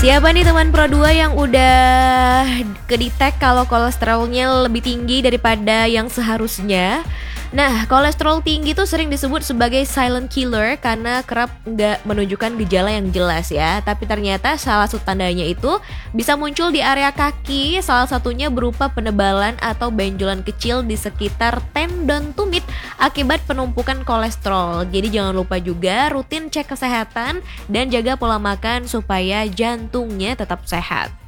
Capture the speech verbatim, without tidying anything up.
Siapa nih teman Pro dua yang udah kedetek kalau kolesterolnya lebih tinggi daripada yang seharusnya? Nah, kolesterol tinggi tuh sering disebut sebagai silent killer karena kerap nggak menunjukkan gejala yang jelas ya. Tapi ternyata salah satu tandanya itu bisa muncul di area kaki, salah satunya berupa penebalan atau benjolan kecil di sekitar tendon tumit akibat penumpukan kolesterol. Jadi jangan lupa juga rutin cek kesehatan dan jaga pola makan supaya jantungnya tetap sehat.